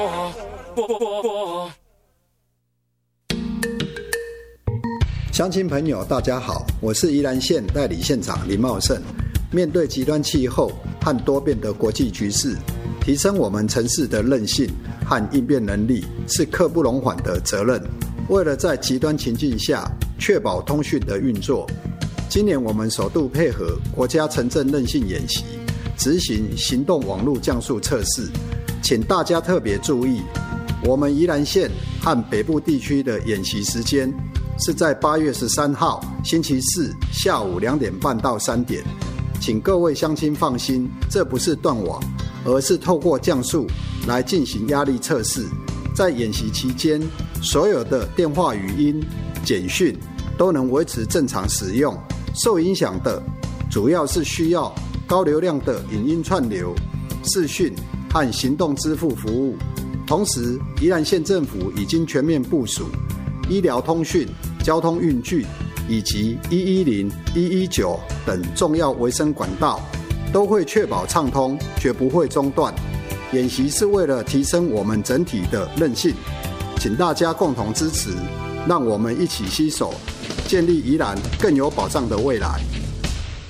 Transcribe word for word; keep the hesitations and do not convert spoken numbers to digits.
乡亲朋友大家好，我是宜兰县代理县长林茂胜。面对极端气候和多变的国际局势，提升我们城市的韧性和应变能力是刻不容缓的责任。为了在极端情境下确保通讯的运作，今年我们首度配合国家城镇韧性演习，执行行动网络降速测试。请大家特别注意，我们宜兰县和北部地区的演习时间是在八月十三号星期四下午两点半到三点。请各位乡亲放心，这不是断网，而是透过降速来进行压力测试。在演习期间，所有的电话语音、简讯都能维持正常使用。受影响的主要是需要高流量的影音串流、视讯和行动支付服务。同时，宜兰县政府已经全面部署医疗通讯、交通运具以及一一零、一一九等重要维生管道，都会确保畅通，绝不会中断。演习是为了提升我们整体的韧性，请大家共同支持，让我们一起携手，建立宜兰更有保障的未来。